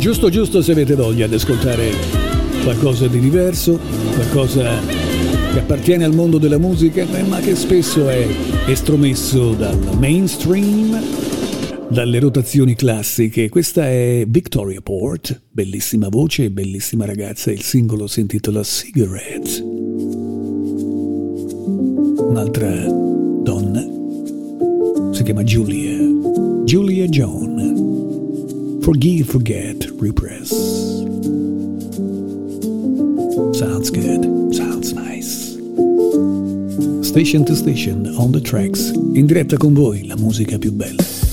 Giusto se avete voglia di ascoltare qualcosa di diverso, qualcosa che appartiene al mondo della musica, ma che spesso è estromesso dal mainstream, dalle rotazioni classiche. Questa è Victoria Port, bellissima voce, bellissima ragazza, il singolo si intitola Cigarette. Un'altra donna si chiama Julia John. Forgive, forget, repress. Sounds good, sounds nice. Station to station, on the tracks, in diretta con voi, la musica più bella.